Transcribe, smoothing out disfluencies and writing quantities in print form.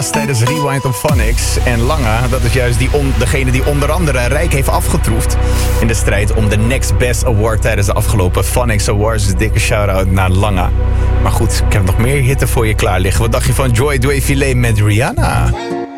Tijdens Rewind op Phonics. En Langa, dat is juist degene die onder andere Rijk heeft afgetroefd in de strijd om de Next Best Award tijdens de afgelopen Phonics Awards. Dus dikke shout-out naar Langa. Maar goed, ik heb nog meer hitten voor je klaar liggen. Wat dacht je van Joy Filet met Rihanna?